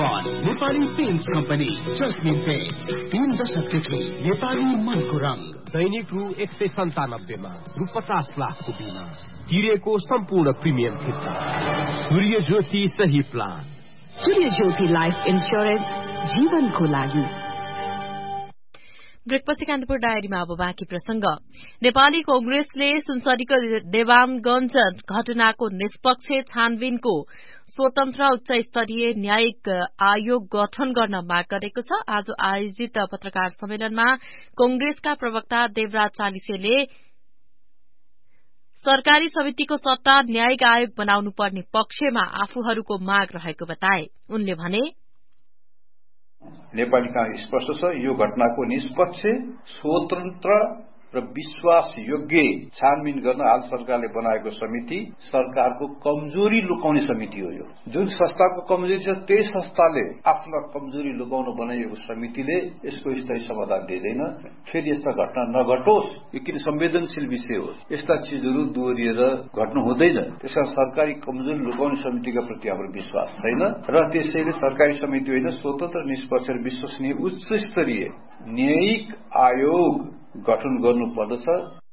1 Nepali paints company जस्मिन paints 3 दशकदेखि नेपाली मनको रंग। दैनिक रु 197 मा रु 50 लाखको बिमा तिरेको सम्पूर्ण प्रिमियम फिर्ता। सूर्य ज्योति सही प्लान। सूर्य ज्योति लाइफ इन्स्योरेन्स जीवनको लागि। ब्रेकपछि कान्तिपुर डायरीमा अब बाँकी प्रसंग। नेपाली कांग्रेसले सुनसरीको देवानगंज घटनाको निष्पक्ष छानबिनको स्वतन्त्र उच्च स्तरीय न्यायिक आयोग गठन गर्न माग गरेको छ। आज आयोजित पत्रकार सम्मेलनमा कांग्रेसका प्रवक्ता देवराज चालिसेले सरकारी समितिको सट्टा न्यायिक आयोग बनाउनु पर्ने पक्षमा आफूहरूको माग रहेको बताए। उनले भने नेपाली कांग्रेस स्पष्ट छ, यो घटनाको निष्पक्ष, स्वतन्त्र र विश्वास योग्य छानबिन गर्न हाल सरकारले बनाएको समिति सरकारको कमजोरी लुकाउने समिति हो। यो जुन संस्थाको कमजोरी छ त्यही संस्थाले आफ्नो कमजोरी लुकाउन बनाइएको समितिले यसको स्थायी समाधान दिँदैन। फेरि यस्ता घटना नघटोस्, यो किन संवेदनशील विषय हो, यस्ता चीजहरू दोहोरिएर घट्नु हुँदैन। त्यसकारण सरकारी कमजोरी लुकाउने समितिका प्रति हाम्रो विश्वास छैन र त्यसैले सरकारी समिति होइन, स्वतन्त्र, निष्पक्ष र विश्वसनीय उच्च स्तरीय न्यायिक आयोग गठन गर्नुपर्दछ।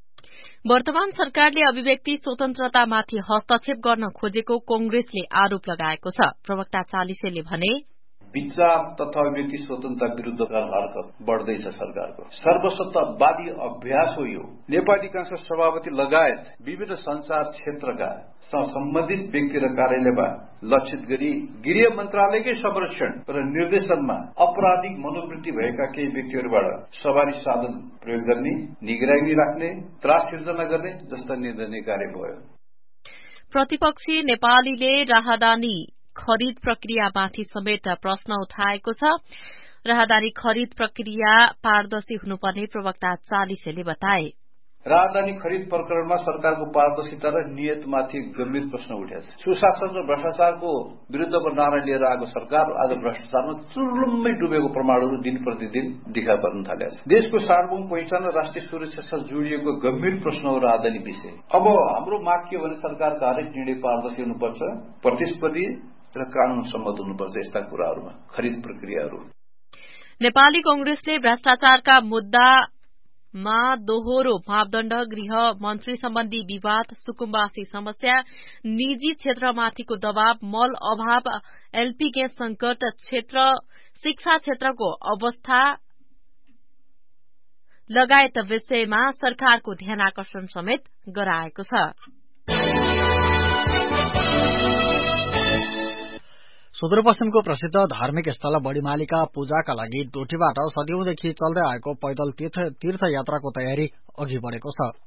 वर्तमान सरकारले अभिव्यक्ति स्वतन्त्रतामाथि हस्तक्षेप गर्न खोजेको कांग्रेसले आरोप लगाएको छ। प्रवक्ता चालिसेले भने विचार तथा अभिव्यक्ति स्वतन्त्रता विरूद्धका हरकत बढ्दैछ। सरकारको सर्वसत्तावादी अभ्यास हो यो। नेपाली कांग्रेस सभापति लगायत विभिन्न संचार क्षेत्रका सम्बन्धित व्यक्ति र कार्यालयमा लक्षित गरी गृह मन्त्रालयकै संरक्षण र निर्देशनमा अपराधिक मनोवृत्ति भएका केही व्यक्तिहरूबाट सवारी साधन प्रयोग गर्ने, निगरानी राख्ने, त्रास सिर्जना गर्ने जस्ता निर्णय कार्य भयो। प्रतिपक्षी नेपालीले राहदानी खरिद प्रक्रियामाथि समेत प्रश्न उठाएको छ। राहदानी खरिद प्रक्रिया पारदर्शी हुनुपर्ने प्रवक्ता चालिसेले बताए। राहदानी खरिद प्रकरणमा सरकारको पारदर्शिता र नियतमाथि गम्भीर प्रश्न उठेको छ। सुशासन र भ्रष्टाचारको विरूद्धको नारा लिएर आएको सरकार आज भ्रष्टाचारमा चुर्लुम्मै डुबेको प्रमाणहरू दिन प्रतिदिन देखा पर्न थालेको छ। देशको सार्वभौम पहिचान र राष्ट्रिय सुरक्षासँग जोडिएको गम्भीर प्रश्न हो राहदानी विषय। अब हाम्रो माग के भने सरकारका हरेक निर्णय पारदर्शी हुनुपर्छ, प्रतिस्पर्धी र कानून सम्मत हुनुपर्छ। यस्ता कुराहरूमा खरिद प्रक्रियाहरू। नेपाली कांग्रेसले भ्रष्टाचारका मुद्दामा दोहोरो मापदण्ड, गृह मन्त्री सम्बन्धी विवाद, सुकुम्बासी समस्या, निजी क्षेत्रमाथिको दबाव, मल अभाव, एलपी ग्यास संकट, शिक्षा क्षेत्रको अवस्था लगायत विषयमा सरकारको ध्यानाकर्षण समेत गराएको छ। सुदूरपश्चिमको प्रसिद्ध धार्मिक स्थल बडीमालीका पूजाका लागि डोटीबाट सदियौंदेखि चल्दै आएको पैदल तीर्थ यात्राको तयारी अघि बढेको छ।